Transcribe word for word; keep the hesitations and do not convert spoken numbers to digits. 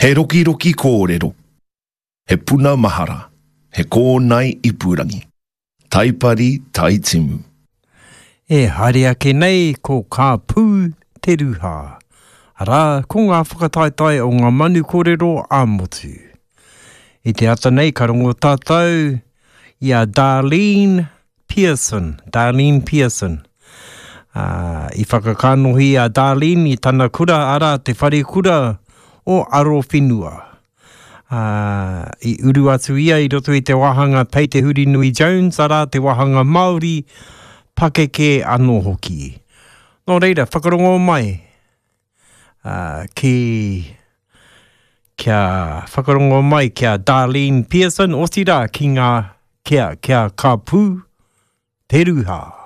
He roki roki kōrero. He puna mahara. He kōnai ipurangi. Taipari taitimu. E haere ake nei ko ka pū te ruha. Ara, ko ngā whakataitai o ngā manu kōrero a motu. I te ata nei ka rongo tātou i a Darlene Pearson. Darlene Pearson. Uh, I whakakanohi a Darlene i tana kura ara te whare kura o aro whenua. Uh, I uru atu ia i roto i te wahanga Peite Huri Nui Jones ara te wahanga Māori pakeke anō hoki. Nō reira, whakarongo mai. Uh, ki kia whakarongo mai kia Darlene Pearson o tira ki ngā kia, kia ka pū te ruha.